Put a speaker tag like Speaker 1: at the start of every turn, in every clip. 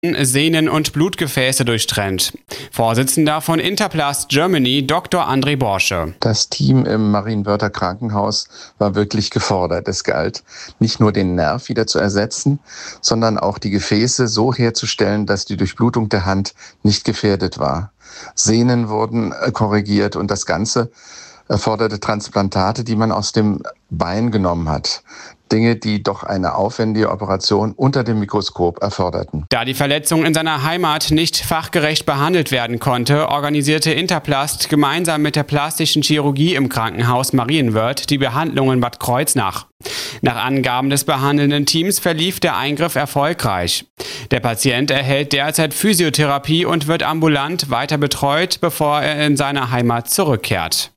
Speaker 1: Sehnen und Blutgefäße durchtrennt. Vorsitzender von Interplast Germany, Dr. André Borsche.
Speaker 2: Das Team im Marienwörther Krankenhaus war wirklich gefordert. Es galt, nicht nur den Nerv wieder zu ersetzen, sondern auch die Gefäße so herzustellen, dass die Durchblutung der Hand nicht gefährdet war. Sehnen wurden korrigiert und das Ganze erforderte Transplantate, die man aus dem Bein genommen hat. Dinge, die doch eine aufwendige Operation unter dem Mikroskop erforderten.
Speaker 1: Da die Verletzung in seiner Heimat nicht fachgerecht behandelt werden konnte, organisierte Interplast gemeinsam mit der plastischen Chirurgie im Krankenhaus Marienwörth die Behandlung in Bad Kreuznach. Nach Angaben des behandelnden Teams verlief der Eingriff erfolgreich. Der Patient erhält derzeit Physiotherapie und wird ambulant weiter betreut, bevor er in seine Heimat zurückkehrt.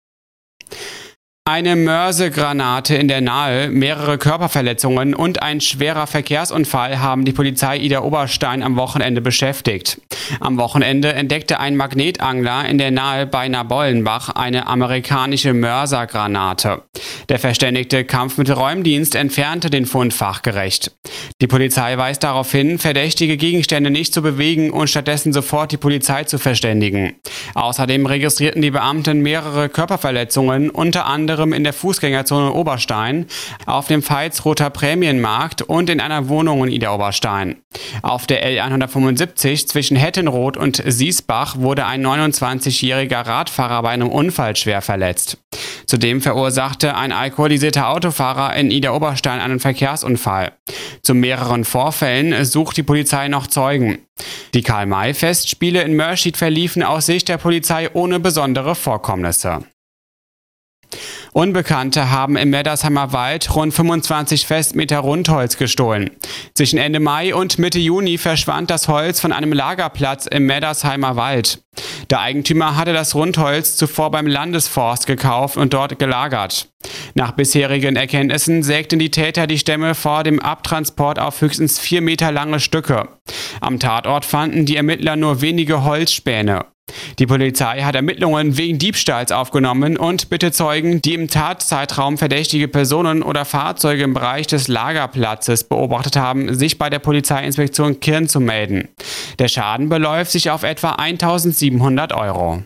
Speaker 1: Eine Mörsergranate in der Nahe, mehrere Körperverletzungen und ein schwerer Verkehrsunfall haben die Polizei Idar-Oberstein am Wochenende beschäftigt. Am Wochenende entdeckte ein Magnetangler in der Nahe bei Nabollenbach eine amerikanische Mörsergranate. Der verständigte Kampfmittelräumdienst entfernte den Fund fachgerecht. Die Polizei weist darauf hin, verdächtige Gegenstände nicht zu bewegen und stattdessen sofort die Polizei zu verständigen. Außerdem registrierten die Beamten mehrere Körperverletzungen, unter anderem in der Fußgängerzone Oberstein, auf dem Veitsroter Prämienmarkt und in einer Wohnung in Idar-Oberstein. Auf der L175 zwischen Hettenroth und Siesbach wurde ein 29-jähriger Radfahrer bei einem Unfall schwer verletzt. Zudem verursachte ein alkoholisierter Autofahrer in Idar-Oberstein einen Verkehrsunfall. Zu mehreren Vorfällen sucht die Polizei noch Zeugen. Die Karl-May-Festspiele in Mörschid verliefen aus Sicht der Polizei ohne besondere Vorkommnisse. Unbekannte haben im Meddersheimer Wald rund 25 Festmeter Rundholz gestohlen. Zwischen Ende Mai und Mitte Juni verschwand das Holz von einem Lagerplatz im Meddersheimer Wald. Der Eigentümer hatte das Rundholz zuvor beim Landesforst gekauft und dort gelagert. Nach bisherigen Erkenntnissen sägten die Täter die Stämme vor dem Abtransport auf höchstens 4 Meter lange Stücke. Am Tatort fanden die Ermittler nur wenige Holzspäne. Die Polizei hat Ermittlungen wegen Diebstahls aufgenommen und bittet Zeugen, die im Tatzeitraum verdächtige Personen oder Fahrzeuge im Bereich des Lagerplatzes beobachtet haben, sich bei der Polizeiinspektion Kirn zu melden. Der Schaden beläuft sich auf etwa 1.700 €.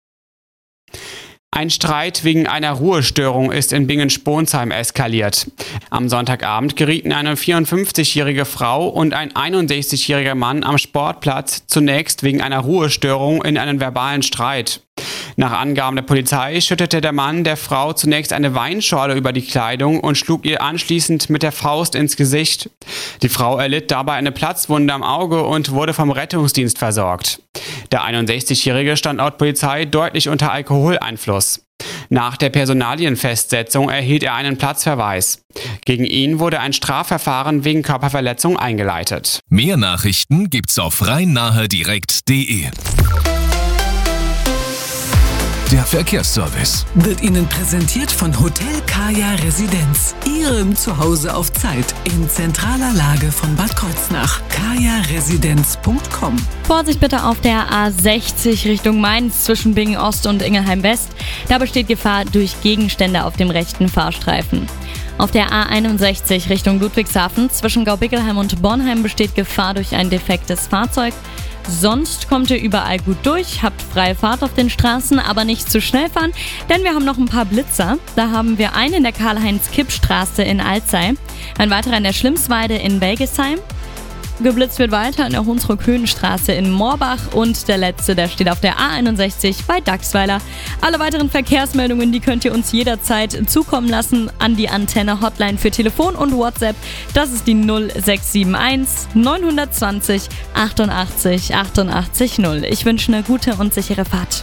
Speaker 1: Ein Streit wegen einer Ruhestörung ist in Bingen-Sponsheim eskaliert. Am Sonntagabend gerieten eine 54-jährige Frau und ein 61-jähriger Mann am Sportplatz zunächst wegen einer Ruhestörung in einen verbalen Streit. Nach Angaben der Polizei schüttete der Mann der Frau zunächst eine Weinschorle über die Kleidung und schlug ihr anschließend mit der Faust ins Gesicht. Die Frau erlitt dabei eine Platzwunde am Auge und wurde vom Rettungsdienst versorgt. Der 61-Jährige stand laut Polizei deutlich unter Alkoholeinfluss. Nach der Personalienfestsetzung erhielt er einen Platzverweis. Gegen ihn wurde ein Strafverfahren wegen Körperverletzung eingeleitet.
Speaker 3: Mehr Nachrichten gibt's auf rhein-nahe-direkt.de. Der Verkehrsservice
Speaker 4: wird Ihnen präsentiert von Hotel Kaya Residenz. Ihrem Zuhause auf Zeit in zentraler Lage von Bad Kreuznach. kajaresidenz.com.
Speaker 5: Vorsicht bitte auf der A60 Richtung Mainz zwischen Bingen Ost und Ingelheim West. Da besteht Gefahr durch Gegenstände auf dem rechten Fahrstreifen. Auf der A61 Richtung Ludwigshafen zwischen Gaubickelheim und Bornheim besteht Gefahr durch ein defektes Fahrzeug. Sonst kommt ihr überall gut durch, habt freie Fahrt auf den Straßen, aber nicht zu schnell fahren, denn wir haben noch ein paar Blitzer. Da haben wir einen in der Karl-Heinz-Kipp-Straße in Alzey, ein weiterer in der Schlimmsweide in Belgesheim. Geblitzt wird weiter in der Hunsrück-Höhenstraße in Moorbach und der letzte, der steht auf der A61 bei Dachsweiler. Alle weiteren Verkehrsmeldungen, die könnt ihr uns jederzeit zukommen lassen an die Antenne-Hotline für Telefon und WhatsApp. Das ist die 0671 920 88 88 0. Ich wünsche eine gute und sichere Fahrt.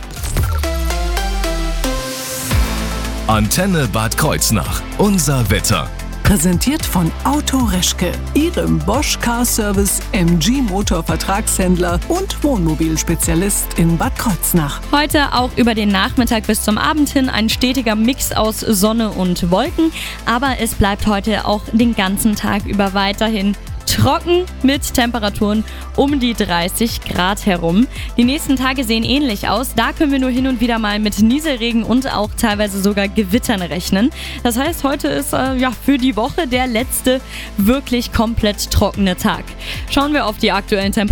Speaker 3: Antenne Bad Kreuznach. Unser Wetter.
Speaker 4: Präsentiert von Auto Reschke, Ihrem Bosch Car Service, MG Motor Vertragshändler und Wohnmobilspezialist in Bad Kreuznach.
Speaker 5: Heute auch über den Nachmittag bis zum Abend hin ein stetiger Mix aus Sonne und Wolken, aber es bleibt heute auch den ganzen Tag über weiterhin trocken mit Temperaturen um die 30 Grad herum. Die nächsten Tage sehen ähnlich aus. Da können wir nur hin und wieder mal mit Nieselregen und auch teilweise sogar Gewittern rechnen. Das heißt, heute ist für die Woche der letzte wirklich komplett trockene Tag. Schauen wir auf die aktuellen Temperaturen.